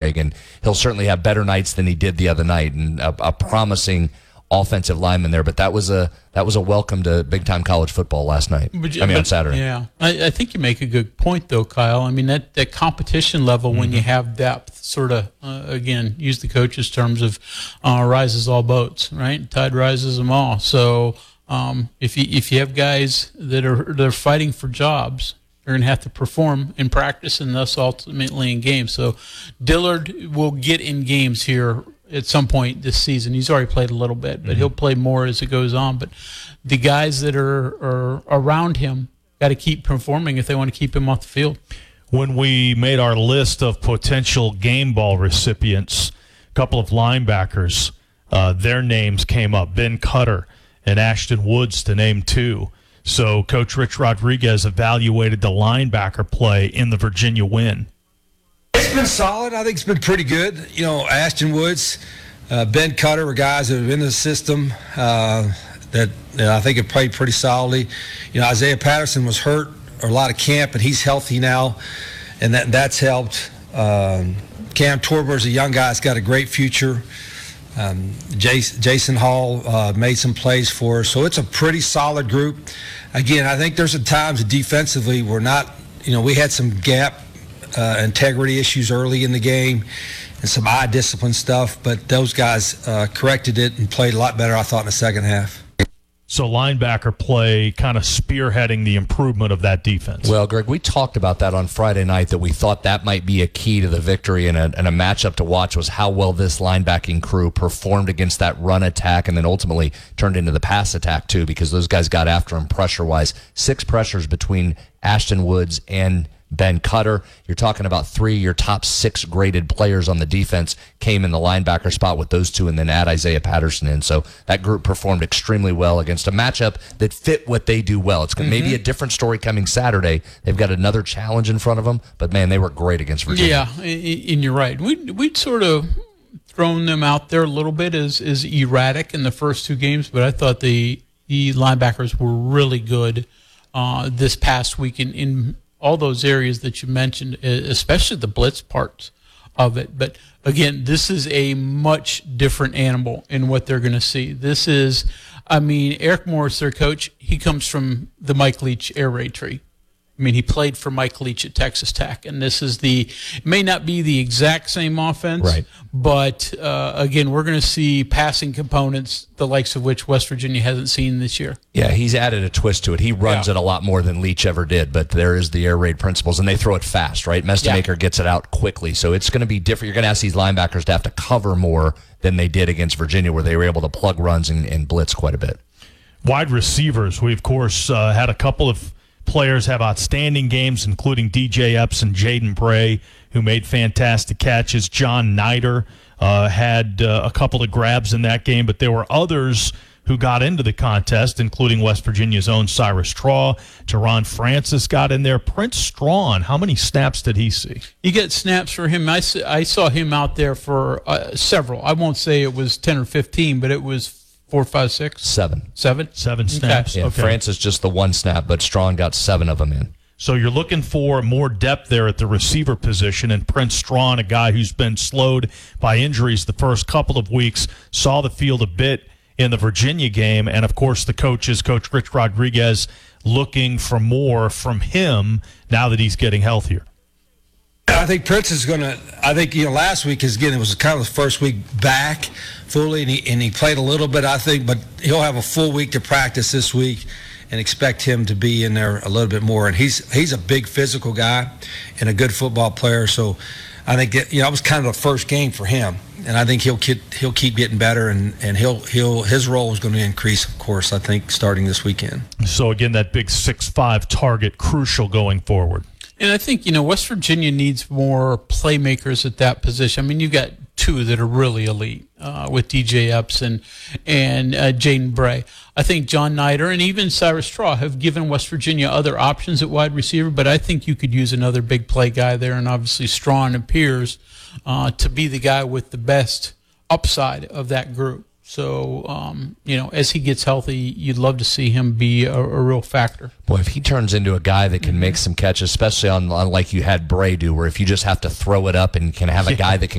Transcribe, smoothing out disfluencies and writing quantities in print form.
Greg, and he'll certainly have better nights than he did the other night, and a promising offensive lineman there. But that was a welcome to big-time college football last night. On Saturday. Yeah. I think you make a good point, though, Kyle. I mean, that competition level when you have depth sort of, again, use the coach's terms of rises all boats, right? Tide rises them all. So if you have guys that are fighting for jobs, they're going to have to perform in practice and thus ultimately in games. So Dillard will get in games here at some point this season. He's already played a little bit, but he'll play more as it goes on. But the guys that are around him got to keep performing if they want to keep him off the field. When we made our list of potential game ball recipients, a couple of linebackers, their names came up, Ben Cutter and Ashton Woods, to name two. So Coach Rich Rodriguez evaluated the linebacker play in the Virginia win. It's been solid. I think it's been pretty good. You know, Ashton Woods, Ben Cutter were guys that have been in the system that I think have played pretty solidly. You know, Isaiah Patterson was hurt a lot of camp, and he's healthy now, and that's helped. Cam Torber's a young guy that's got a great future. Jason Hall made some plays for us. So it's a pretty solid group. Again, I think there's some times defensively we're not, we had some gap integrity issues early in the game and some eye discipline stuff, but those guys corrected it and played a lot better, I thought, in the second half. So linebacker play kind of spearheading the improvement of that defense. Well, Greg, we talked about that on Friday night, that we thought that might be a key to the victory, and a matchup to watch was how well this linebacking crew performed against that run attack, and then ultimately turned into the pass attack too, because those guys got after him pressure-wise. 6 pressures between Ashton Woods and Ben Cutter. You're talking about 3 of your top 6 graded players on the defense came in the linebacker spot with those two, and then add Isaiah Patterson in. So that group performed extremely well against a matchup that fit what they do well. It's maybe a different story coming Saturday. They've got another challenge in front of them, but man, they were great against Virginia. Yeah, and you're right. We'd sort of thrown them out there a little bit as erratic in the first 2 games, but I thought the linebackers were really good this past week in all those areas that you mentioned, especially the blitz parts of it. But again, this is a much different animal in what they're going to see. This is, Eric Morris, their coach, he comes from the Mike Leach air raid tree. He played for Mike Leach at Texas Tech, and this is it may not be the exact same offense, right, but again, we're going to see passing components, the likes of which West Virginia hasn't seen this year. Yeah, he's added a twist to it. He runs it a lot more than Leach ever did, but there is the air raid principles, and they throw it fast, right? Mestemaker gets it out quickly, so it's going to be different. You're going to ask these linebackers to have to cover more than they did against Virginia, where they were able to plug runs and blitz quite a bit. Wide receivers, we, of course, had a couple of players have outstanding games, including DJ Epps and Jaden Bray, who made fantastic catches. John Nider had a couple of grabs in that game, but there were others who got into the contest, including West Virginia's own Cyrus Straw. Teron Francis got in there. Prince Strawn, how many snaps did he see? You get snaps for him. I saw him out there for several. I won't say it was 10 or 15, but it was 4, 5, 6? 7. 7? 7 snaps. Yeah, okay. Francis just the 1 snap, but Strong got 7 of them in. So you're looking for more depth there at the receiver position, and Prince Strawn, a guy who's been slowed by injuries the first couple of weeks, saw the field a bit in the Virginia game, and of course the coaches, Coach Rich Rodriguez, looking for more from him now that he's getting healthier. I think Prince is going to. I think last week it was kind of the first week back fully, and he played a little bit. I think, but he'll have a full week to practice this week, and expect him to be in there a little bit more. And he's a big physical guy and a good football player. So I think that was kind of the first game for him, and I think he'll keep getting better, and his role is going to increase, of course. I think starting this weekend. So again, that big 6'5" target crucial going forward. And I think, West Virginia needs more playmakers at that position. You've got 2 that are really elite with DJ Epps and Jaden Bray. I think John Nider and even Cyrus Straw have given West Virginia other options at wide receiver, but I think you could use another big play guy there, and obviously Strawn appears to be the guy with the best upside of that group. So, as he gets healthy, you'd love to see him be a real factor. Boy, if he turns into a guy that can make some catches, especially on like you had Bray do, where if you just have to throw it up and can have a guy that can